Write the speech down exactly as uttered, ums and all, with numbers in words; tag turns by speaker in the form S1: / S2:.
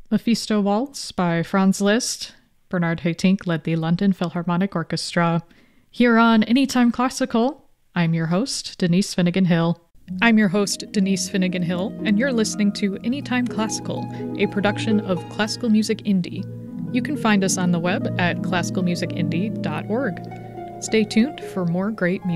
S1: Mephisto Waltz by Franz Liszt. Bernard Haitink led the London Philharmonic Orchestra. Here on Anytime Classical, I'm your host, Denise Finnegan Hill. I'm your host, Denise Finnegan Hill, and you're listening to Anytime Classical, a production of Classical Music Indie. You can find us on the web at classical music indie dot org. Stay tuned for more great music.